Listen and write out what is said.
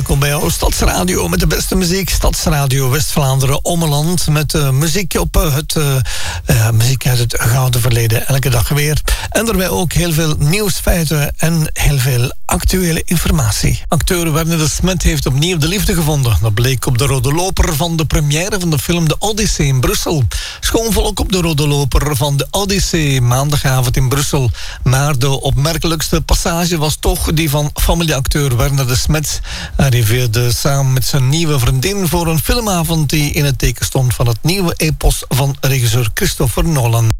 welkom bij jouw Stadsradio met de beste muziek. Stadsradio West-Vlaanderen Ommeland met muziek op muziek uit het gouden verleden. Elke dag weer. En daarbij ook heel veel nieuwsfeiten en heel veel actuele informatie. Acteur Werner de Smet heeft opnieuw de liefde gevonden. Dat bleek op de rode loper van de première van de film De Odyssee in Brussel. Schoonvolk op de rode loper van de Odyssee maandagavond in Brussel. Maar de opmerkelijkste passage was toch die van familieacteur Werner de Smet. Hij arriveerde samen met zijn nieuwe vriendin voor een filmavond die in het teken stond van het nieuwe epos van regisseur Christopher Nolan.